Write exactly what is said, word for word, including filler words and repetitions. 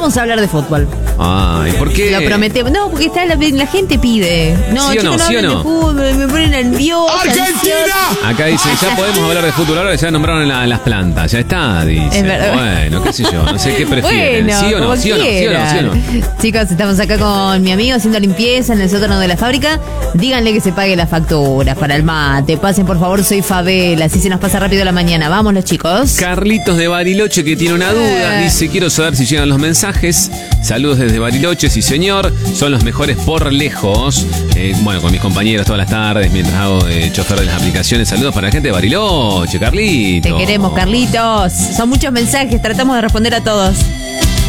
vamos a hablar de fútbol. Ay, ¿por qué? Lo prometemos. No, porque está la, la gente pide. No, ¿Sí o chicos, no? no ¿Sí o hablen no? de fútbol, me ponen nerviosa. ¡Argentina! Acá dicen, ya podemos hablar de fútbol ahora, ya nombraron la- las plantas, ya está, dicen. Es verdad. Bueno, qué sé yo, no sé qué prefieren. Bueno, ¿Sí o no? como ¿Sí o no? ¿Sí o no? ¿Sí o quieran. no? Chicos, estamos acá con mi amigo haciendo limpieza en el sótano de la fábrica. Díganle que se pague las facturas para el mate. Pasen, por favor, soy Fabela. Así se nos pasa rápido la mañana. Vamos, los chicos. Carlitos de Bariloche, que tiene una duda, Eh. dice, quiero saber si llegan los mensajes. Saludos desde Bariloche, sí señor, son los mejores por lejos. Eh, bueno, con mis compañeros todas las tardes, mientras hago eh, chofer de las aplicaciones. Saludos para la gente de Bariloche, Carlitos. Te queremos, Carlitos. Son muchos mensajes, tratamos de responder a todos.